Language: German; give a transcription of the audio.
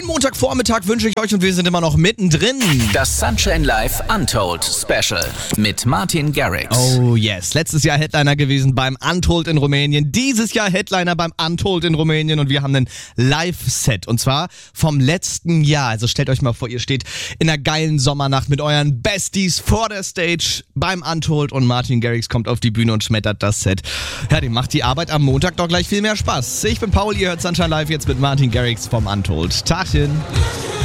Schönen Montagvormittag wünsche ich euch und wir sind immer noch mittendrin. Das Sunshine Live Untold Special mit Martin Garrix. Oh yes, letztes Jahr Headliner gewesen beim Untold in Rumänien, dieses Jahr Headliner beim Untold in Rumänien und wir haben einen Live-Set und zwar vom letzten Jahr. Also stellt euch mal vor, ihr steht in einer geilen Sommernacht mit euren Besties vor der Stage beim Untold und Martin Garrix kommt auf die Bühne und schmettert das Set. Ja, dem macht die Arbeit am Montag doch gleich viel mehr Spaß. Ich bin Paul, ihr hört Sunshine Live jetzt mit Martin Garrix vom Untold. Tagchen.